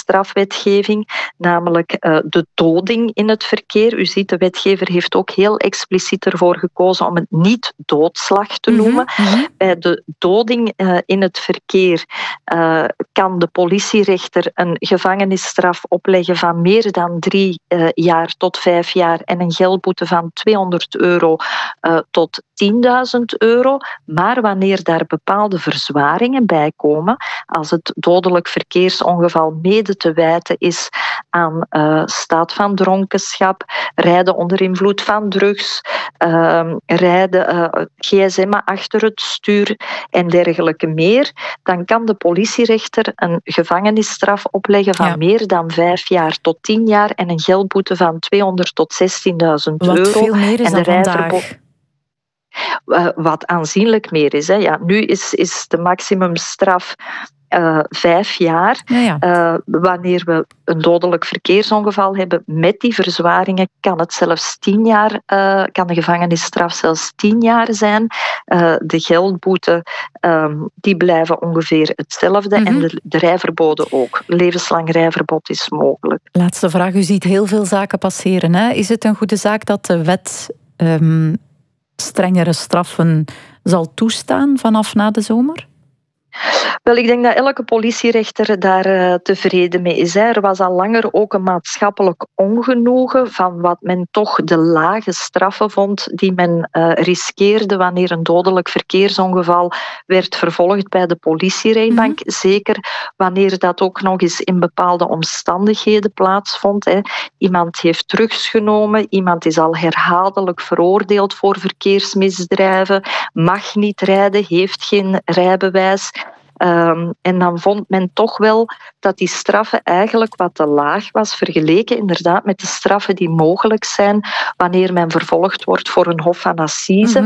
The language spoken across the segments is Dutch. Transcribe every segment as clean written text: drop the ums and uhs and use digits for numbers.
strafwetgeving, namelijk de doding in het verkeer. U ziet, de wetgever heeft ook heel expliciet ervoor gekozen om het niet doodslag te noemen. Bij de doding in het verkeer kan de politierechter een gevangenisstraf opleggen van meer dan 3 jaar tot 5 jaar en een geldboete van €200 tot €10.000. Maar wanneer daar bepaalde verzwaringen bij komen, als het dodelijk verkeersongeval mede te wijten is aan staat van dronkenschap, rijden onder invloed van drugs, rijden gsm'en achter het stuur en dergelijke meer, dan kan de politierechter een gevangenisstraf opleggen van meer dan 5 jaar tot 10 jaar en een geldboete van €200 tot €16.000. Wat veel meer is dan vandaag. Wat aanzienlijk meer is. Hè. Ja, nu is de maximumstraf 5 jaar. Wanneer we een dodelijk verkeersongeval hebben met die verzwaringen, kan het zelfs 10 jaar, kan de gevangenisstraf zelfs 10 jaar zijn. De geldboete die blijven ongeveer hetzelfde en de rijverboden ook. Levenslang rijverbod is mogelijk. Laatste vraag. U ziet heel veel zaken passeren. Hè? Is het een goede zaak dat de wet strengere straffen zal toestaan vanaf na de zomer? Wel, ik denk dat elke politierechter daar tevreden mee is. Er was al langer ook een maatschappelijk ongenoegen van wat men toch de lage straffen vond die men riskeerde wanneer een dodelijk verkeersongeval werd vervolgd bij de politierechtbank. Zeker wanneer dat ook nog eens in bepaalde omstandigheden plaatsvond. Iemand heeft drugs genomen, iemand is al herhaaldelijk veroordeeld voor verkeersmisdrijven, mag niet rijden, heeft geen rijbewijs. En dan vond men toch wel dat die straffen eigenlijk wat te laag was vergeleken inderdaad met de straffen die mogelijk zijn wanneer men vervolgd wordt voor een hof van assise.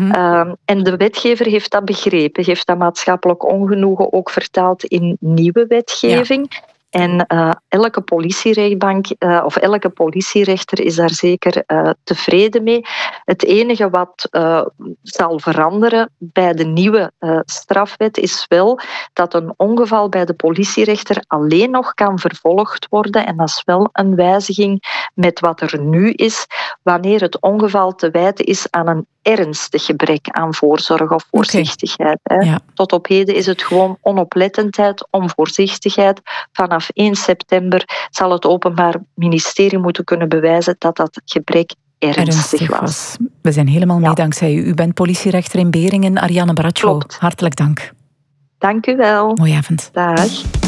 En de wetgever heeft dat begrepen, heeft dat maatschappelijk ongenoegen ook vertaald in nieuwe wetgeving. Ja. En elke politierechtbank of elke politierechter is daar zeker tevreden mee. Het enige wat zal veranderen bij de nieuwe strafwet is wel dat een ongeval bij de politierechter alleen nog kan vervolgd worden. En dat is wel een wijziging met wat er nu is, wanneer het ongeval te wijten is aan een ernstig gebrek aan voorzorg of voorzichtigheid. Ja. Tot op heden is het gewoon onoplettendheid, onvoorzichtigheid. Vanaf 1 september zal het Openbaar Ministerie moeten kunnen bewijzen dat dat gebrek ernstig was. We zijn helemaal mee dankzij u. U bent politierechter in Beringen, Ariane Bracho. Hartelijk dank. Dank u wel. Mooie avond. Dag.